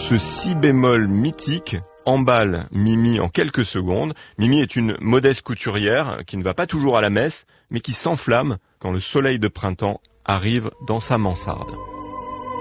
Ce si bémol mythique emballe Mimi en quelques secondes. Mimi est une modeste couturière qui ne va pas toujours à la messe, mais qui s'enflamme quand le soleil de printemps arrive dans sa mansarde.